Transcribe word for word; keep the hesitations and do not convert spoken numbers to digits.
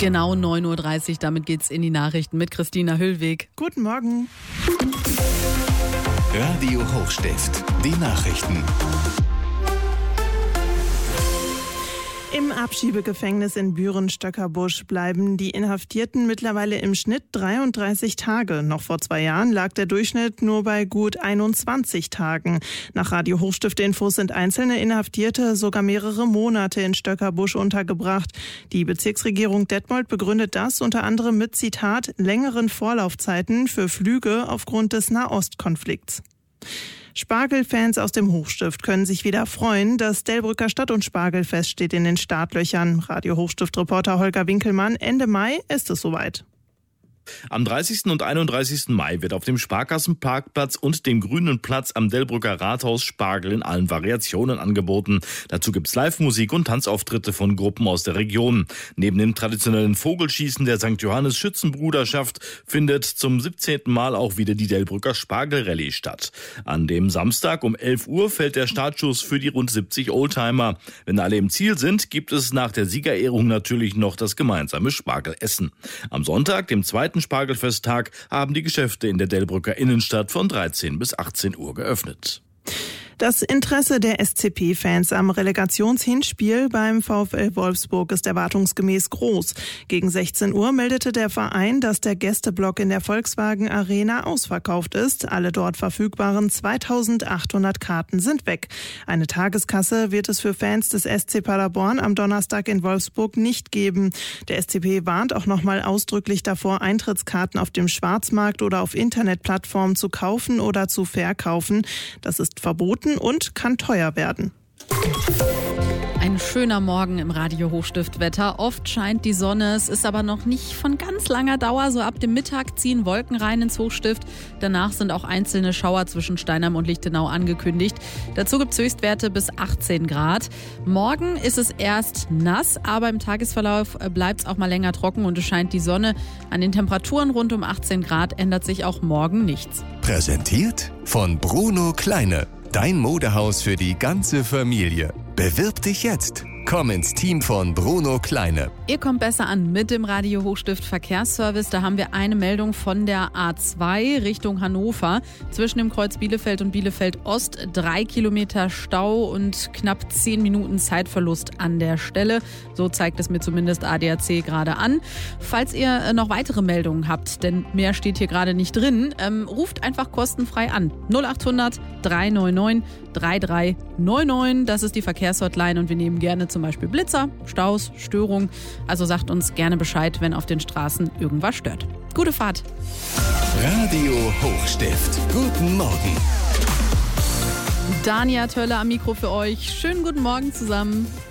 Genau neun Uhr dreißig, damit geht's in die Nachrichten mit Christina Hüllweg. Guten Morgen. Radio Hochstift, die Nachrichten. Im Abschiebegefängnis in Büren-Stöckerbusch bleiben die Inhaftierten mittlerweile im Schnitt dreiunddreißig Tage. Noch vor zwei Jahren lag der Durchschnitt nur bei gut einundzwanzig Tagen. Nach Radio Hochstift-Infos sind einzelne Inhaftierte sogar mehrere Monate in Stöckerbusch untergebracht. Die Bezirksregierung Detmold begründet das unter anderem mit, Zitat, längeren Vorlaufzeiten für Flüge aufgrund des Nahostkonflikts. Spargelfans aus dem Hochstift können sich wieder freuen. Das Delbrücker Stadt- und Spargelfest steht in den Startlöchern. Radio Hochstift-Reporter Holger Winkelmann, Ende Mai ist es soweit. Am dreißigsten und einunddreißigsten Mai wird auf dem Sparkassenparkplatz und dem Grünen Platz am Delbrücker Rathaus Spargel in allen Variationen angeboten. Dazu gibt's Live-Musik und Tanzauftritte von Gruppen aus der Region. Neben dem traditionellen Vogelschießen der Sankt Johannes Schützenbruderschaft findet zum siebzehnten Mal auch wieder die Delbrücker Spargel-Rallye statt. An dem Samstag um elf Uhr fällt der Startschuss für die rund siebzig Oldtimer. Wenn alle im Ziel sind, gibt es nach der Siegerehrung natürlich noch das gemeinsame Spargelessen. Am Sonntag, dem zweiten Spargelfesttag, haben die Geschäfte in der Delbrücker Innenstadt von dreizehn bis achtzehn Uhr geöffnet. Das Interesse der S C P-Fans am Relegationshinspiel beim VfL Wolfsburg ist erwartungsgemäß groß. Gegen sechzehn Uhr meldete der Verein, dass der Gästeblock in der Volkswagen Arena ausverkauft ist. Alle dort verfügbaren zweitausendachthundert Karten sind weg. Eine Tageskasse wird es für Fans des S C Paderborn am Donnerstag in Wolfsburg nicht geben. Der S C P warnt auch nochmal ausdrücklich davor, Eintrittskarten auf dem Schwarzmarkt oder auf Internetplattformen zu kaufen oder zu verkaufen. Das ist verboten und kann teuer werden. Ein schöner Morgen im Radio Hochstift-Wetter. Oft scheint die Sonne, es ist aber noch nicht von ganz langer Dauer. So ab dem Mittag ziehen Wolken rein ins Hochstift. Danach sind auch einzelne Schauer zwischen Steinheim und Lichtenau angekündigt. Dazu gibt es Höchstwerte bis achtzehn Grad. Morgen ist es erst nass, aber im Tagesverlauf bleibt es auch mal länger trocken und es scheint die Sonne. An den Temperaturen rund um achtzehn Grad ändert sich auch morgen nichts. Präsentiert von Bruno Kleine. Dein Modehaus für die ganze Familie. Bewirb dich jetzt. Komm ins Team von Bruno Kleine. Ihr kommt besser an mit dem Radio Hochstift Verkehrsservice. Da haben wir eine Meldung von der A zwei Richtung Hannover. Zwischen dem Kreuz Bielefeld und Bielefeld Ost drei Kilometer Stau und knapp zehn Minuten Zeitverlust an der Stelle. So zeigt es mir zumindest A D A C gerade an. Falls ihr noch weitere Meldungen habt, denn mehr steht hier gerade nicht drin, ähm, ruft einfach kostenfrei an. null acht hundert drei neun neun drei drei neun neun. Das ist die Verkehrshotline und wir nehmen gerne zum Beispiel Blitzer, Staus, Störungen. Also sagt uns gerne Bescheid, wenn auf den Straßen irgendwas stört. Gute Fahrt. Radio Hochstift. Guten Morgen. Dania Tölle am Mikro für euch. Schönen guten Morgen zusammen.